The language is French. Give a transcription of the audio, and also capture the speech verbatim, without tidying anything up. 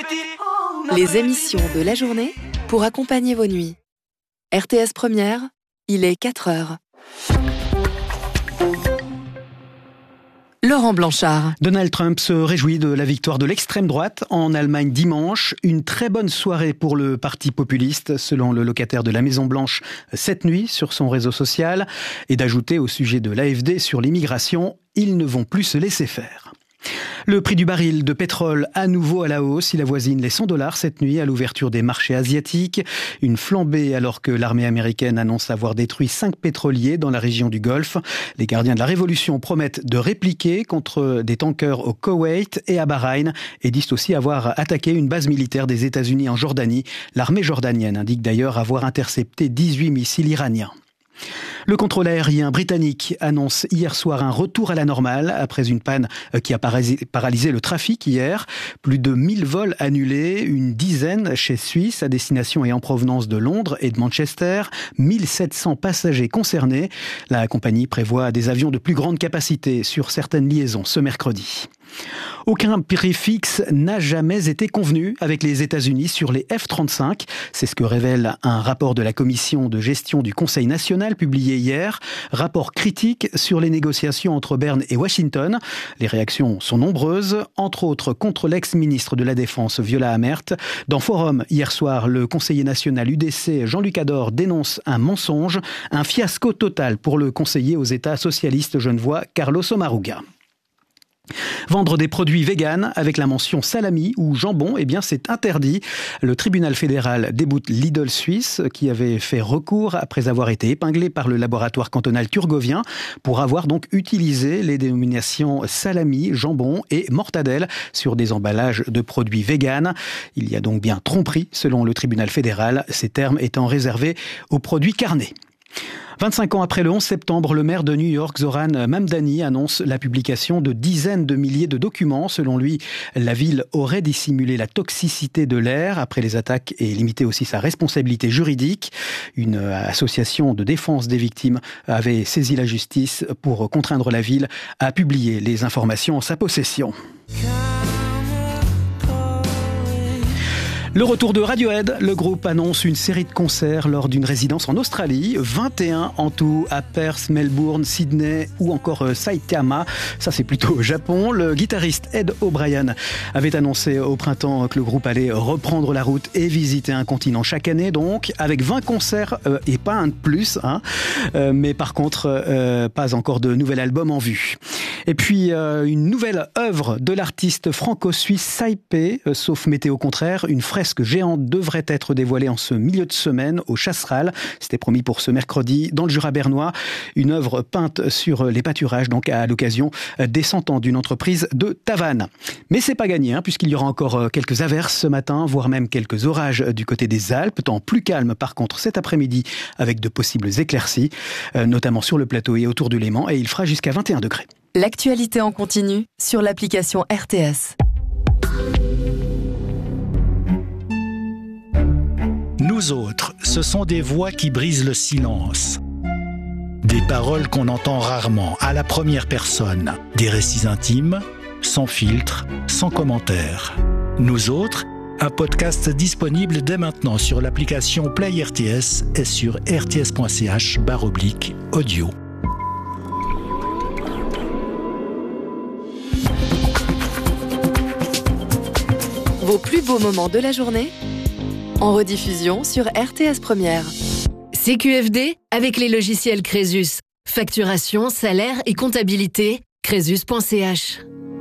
Les émissions de la journée pour accompagner vos nuits. R T S Première, il est quatre heures. Laurent Blanchard. Donald Trump se réjouit de la victoire de l'extrême droite en Allemagne dimanche. Une très bonne soirée pour le parti populiste, selon le locataire de la Maison-Blanche cette nuit sur son réseau social. Et d'ajouter au sujet de l'A F D sur l'immigration, ils ne vont plus se laisser faire. Le prix du baril de pétrole à nouveau à la hausse. Il avoisine les cent dollars cette nuit à l'ouverture des marchés asiatiques. Une flambée alors que l'armée américaine annonce avoir détruit cinq pétroliers dans la région du Golfe. Les gardiens de la révolution promettent de répliquer contre des tankers au Koweït et à Bahreïn et disent aussi avoir attaqué une base militaire des États-Unis en Jordanie. L'armée jordanienne indique d'ailleurs avoir intercepté dix-huit missiles iraniens. Le contrôle aérien britannique annonce hier soir un retour à la normale après une panne qui a paralysé le trafic hier. Plus de mille vols annulés, une dizaine chez Suisse à destination et en provenance de Londres et de Manchester, mille sept cents passagers concernés. La compagnie prévoit des avions de plus grande capacité sur certaines liaisons ce mercredi. Aucun prix fixe n'a jamais été convenu avec les États-Unis sur les F trente-cinq. C'est ce que révèle un rapport de la commission de gestion du Conseil national publié hier. Rapport critique sur les négociations entre Berne et Washington. Les réactions sont nombreuses, entre autres contre l'ex-ministre de la Défense Viola Amherd. Dans Forum, hier soir, le conseiller national U D C Jean-Luc Ador dénonce un mensonge, un fiasco total pour le conseiller aux États socialistes genevois Carlos Omaruga. Vendre des produits véganes avec la mention salami ou jambon, eh bien c'est interdit. Le tribunal fédéral déboute Lidl Suisse qui avait fait recours après avoir été épinglé par le laboratoire cantonal turgovien pour avoir donc utilisé les dénominations salami, jambon et mortadelle sur des emballages de produits véganes. Il y a donc bien tromperie selon le tribunal fédéral, ces termes étant réservés aux produits carnés. vingt-cinq ans après le onze septembre, le maire de New York, Zoran Mamdani, annonce la publication de dizaines de milliers de documents. Selon lui, la ville aurait dissimulé la toxicité de l'air après les attaques et limité aussi sa responsabilité juridique. Une association de défense des victimes avait saisi la justice pour contraindre la ville à publier les informations en sa possession. Le retour de Radiohead, le groupe annonce une série de concerts lors d'une résidence en Australie, vingt et un en tout à Perth, Melbourne, Sydney ou encore Saitama. Ça c'est plutôt au Japon. Le guitariste Ed O'Brien avait annoncé au printemps que le groupe allait reprendre la route et visiter un continent chaque année donc, avec vingt concerts euh, et pas un de plus, hein. Euh, mais par contre euh, pas encore de nouvel album en vue. Et puis euh, une nouvelle œuvre de l'artiste franco-suisse Saipé, euh, sauf météo contraire, une fresque géante devrait être dévoilée en ce milieu de semaine au Chasseral. C'était promis pour ce mercredi dans le Jura bernois. Une œuvre peinte sur les pâturages, donc à l'occasion des cent ans d'une entreprise de Tavannes. Mais c'est pas gagné, hein, puisqu'il y aura encore quelques averses ce matin, voire même quelques orages du côté des Alpes. Temps plus calme par contre cet après-midi avec de possibles éclaircies, euh, notamment sur le plateau et autour du Léman, et il fera jusqu'à vingt et un degrés. L'actualité en continu sur l'application R T S. Nous autres, ce sont des voix qui brisent le silence. Des paroles qu'on entend rarement, à la première personne. Des récits intimes, sans filtre, sans commentaire. Nous autres, un podcast disponible dès maintenant sur l'application Play R T S et sur rts.ch barre oblique audio. Vos plus beaux moments de la journée en rediffusion sur R T S Première. C Q F D avec les logiciels Crésus. Facturation, salaire et comptabilité, crésus point c h.